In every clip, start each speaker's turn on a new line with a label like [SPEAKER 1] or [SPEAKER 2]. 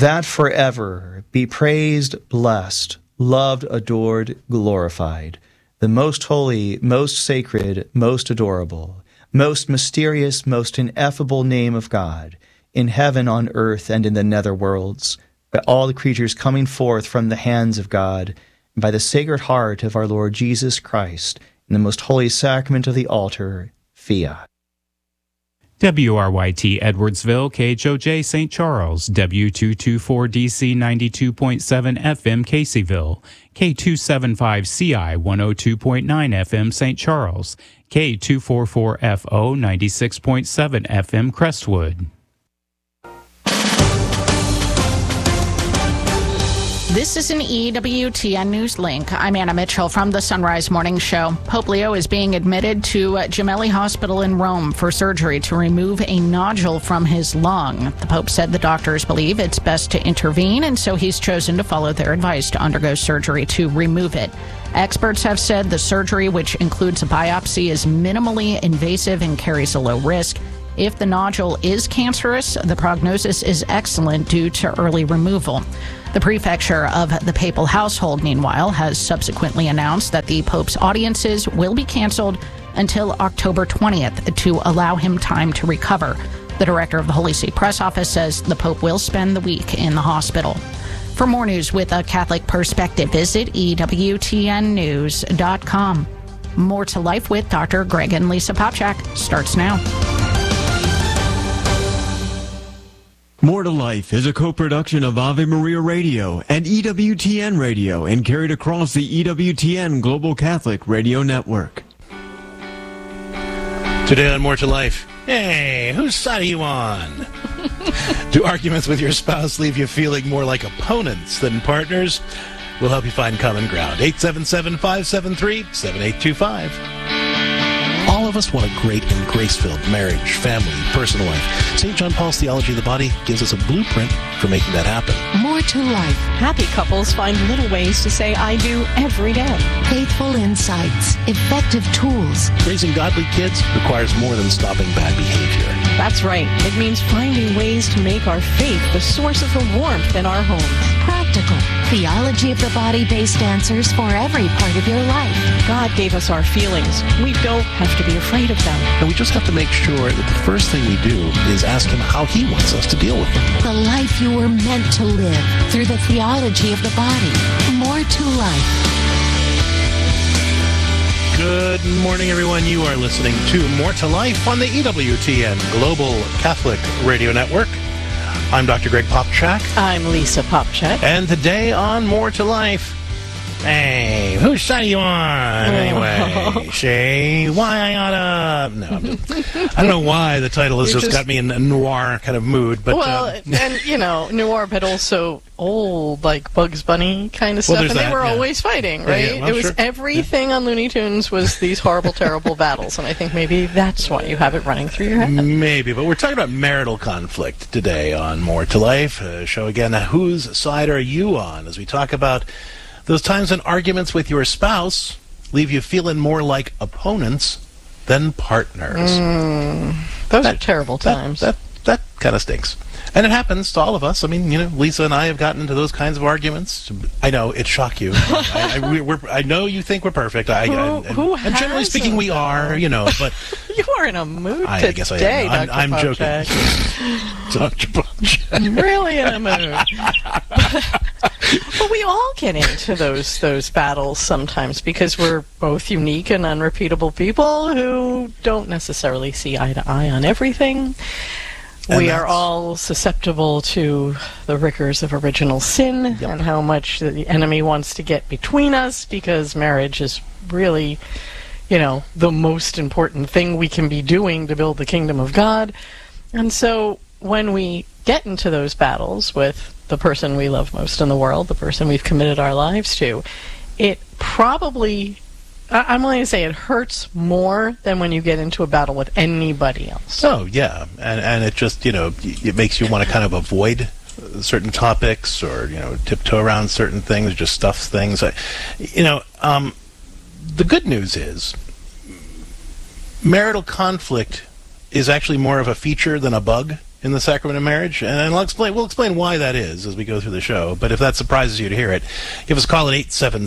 [SPEAKER 1] that forever be praised, blessed, loved, adored, glorified, the most holy, most sacred, most adorable, most mysterious, most ineffable name of God, in heaven, on earth, and in the nether worlds, by all the creatures coming forth from the hands of God, and by the Sacred Heart of our Lord Jesus Christ, in the most holy sacrament of the altar, fiat.
[SPEAKER 2] WRYT Edwardsville, KHOJ St. Charles, W224DC 92.7 FM Caseyville, K275CI 102.9 FM St. Charles, K244FO 96.7 FM Crestwood.
[SPEAKER 3] This is an EWTN News Link. I'm Anna Mitchell from the Sunrise Morning Show. Pope Leo is being admitted to Gemelli Hospital in Rome for surgery to remove a nodule from his lung. The Pope said the doctors believe it's best to intervene, and so he's chosen to follow their advice to undergo surgery to remove it. Experts have said the surgery, which includes a biopsy, is minimally invasive and carries a low risk. If the nodule is cancerous, the prognosis is excellent due to early removal. The prefecture of the papal household, meanwhile, has subsequently announced that the Pope's audiences will be canceled until October 20th to allow him time to recover. The director of the Holy See Press Office says the Pope will spend the week in the hospital. For more news with a Catholic perspective, visit EWTNnews.com. More to Life with Dr. Greg and Lisa Popchak starts now.
[SPEAKER 4] More to Life is a co-production of Ave Maria Radio and EWTN Radio and carried across the EWTN Global Catholic Radio Network.
[SPEAKER 5] Today on More to Life, hey, whose side are you on? Do arguments with your spouse leave you feeling more like opponents than partners? We'll help you find common ground. 877-573-7825. All of us want a great and grace-filled marriage, family, personal life. St. John Paul's Theology of the Body gives us a blueprint for making that happen.
[SPEAKER 6] More to Life.
[SPEAKER 7] Happy couples find little ways to say I do every day.
[SPEAKER 6] Faithful insights. Effective tools.
[SPEAKER 5] Raising godly kids requires more than stopping bad behavior.
[SPEAKER 7] That's right. It means finding ways to make our faith the source of the warmth in our homes.
[SPEAKER 6] Practical. Theology of the Body-based answers for every part of your life.
[SPEAKER 7] God gave us our feelings. We don't have to be afraid of them.
[SPEAKER 5] And we just have to make sure that the first thing we do is ask him how he wants us to deal with them.
[SPEAKER 6] The life you were meant to live through the theology of the body. More to Life.
[SPEAKER 5] Good morning, everyone. You are listening to More to Life on the EWTN Global Catholic Radio Network. I'm Dr. Greg Popchak.
[SPEAKER 7] I'm Lisa Popchak.
[SPEAKER 5] And today on More to Life, hey, whose side are you on? Anyway, Shay, why I oughta... No, I don't know why the title has just got me in a noir kind of mood. But,
[SPEAKER 7] well, and, you know, noir, but also old, like Bugs Bunny kind of stuff. And they were always fighting, right?
[SPEAKER 5] Well,
[SPEAKER 7] it was everything on Looney Tunes was these horrible, terrible battles. And I think maybe that's why you have it running through your head.
[SPEAKER 5] Maybe, but we're talking about marital conflict today on More to Life. Show again, whose side are you on? As we talk about those times when arguments with your spouse leave you feeling more like opponents than partners.
[SPEAKER 7] Those are terrible times.
[SPEAKER 5] That kind of stinks. And it happens to all of us. I mean, you know, Lisa and I have gotten into those kinds of arguments. I know, it shocked you. I know you think we're perfect.
[SPEAKER 7] Who
[SPEAKER 5] and generally speaking, we are, you know, but...
[SPEAKER 7] You are in a mood today,
[SPEAKER 5] I guess I am. I'm joking. Dr. Popchak.
[SPEAKER 7] Really in a mood. But we all get into those battles sometimes because we're both unique and unrepeatable people who don't necessarily see eye to eye on everything. We are all susceptible to the rigors of original sin and how much the enemy wants to get between us because marriage is really, you know, the most important thing we can be doing to build the kingdom of God. And so when we get into those battles with the person we love most in the world, the person we've committed our lives to, it probably... I'm going to say it hurts more than when you get into a battle with anybody else.
[SPEAKER 5] Oh, yeah. And it just, you know, it makes you want to kind of avoid certain topics or, you know, tiptoe around certain things, just stuff things. The good news is marital conflict is actually more of a feature than a bug in the sacrament of marriage, and we'll explain why that is as we go through the show. But if that surprises you to hear it, give us a call at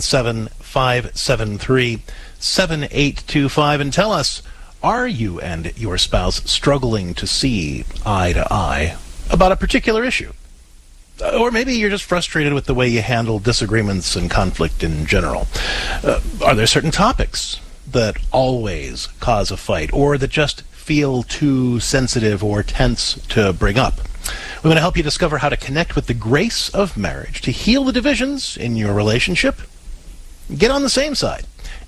[SPEAKER 5] 877-573-7825 and tell us, are you and your spouse struggling to see eye to eye about a particular issue? Or maybe you're just frustrated with the way you handle disagreements and conflict in general. Are there certain topics that always cause a fight, or that just feel too sensitive or tense to bring up? We want to help you discover how to connect with the grace of marriage to heal the divisions in your relationship. Get on the same side.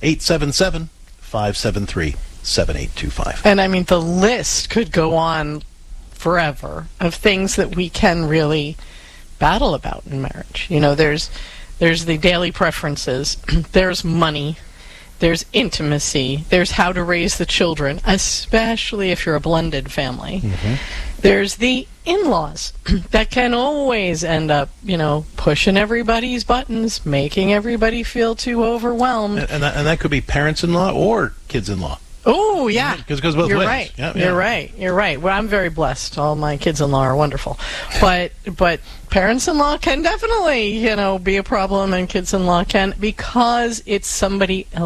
[SPEAKER 5] 877-573-7825.
[SPEAKER 7] And I mean, the list could go on forever of things that we can really battle about in marriage. You know, there's the daily preferences, there's money, there's intimacy, there's how to raise the children, especially if you're a blended family. Mm-hmm. There's the in-laws that can always end up, you know, pushing everybody's buttons, making everybody feel too overwhelmed.
[SPEAKER 5] And that could be parents-in-law or kids-in-law.
[SPEAKER 7] Oh, yeah.
[SPEAKER 5] Because it goes both
[SPEAKER 7] ways.
[SPEAKER 5] Right.
[SPEAKER 7] Yeah. You're right. You're right. Well, I'm very blessed. All my kids-in-law are wonderful. But parents-in-law can definitely, you know, be a problem, and kids-in-law can, because it's somebody else.